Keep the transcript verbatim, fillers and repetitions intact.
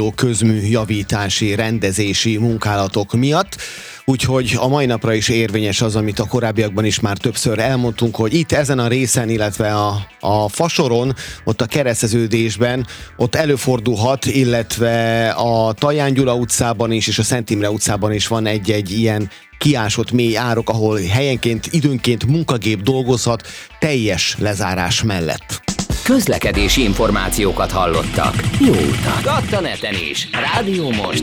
zajló közmű javítási, rendezési munkálatok miatt. Úgyhogy a mai napra is érvényes az, amit a korábbiakban is már többször elmondtunk, hogy itt ezen a részen, illetve a, a fasoron, ott a kereszteződésben, ott előfordulhat, illetve a Taján Gyula utcában is, és a Szent Imre utcában is van egy-egy ilyen kiásott mély árok, ahol helyenként, időnként munkagép dolgozhat teljes lezárás mellett. Közlekedési információkat hallottak. Jó utat! Gatta neten is. Rádió Most.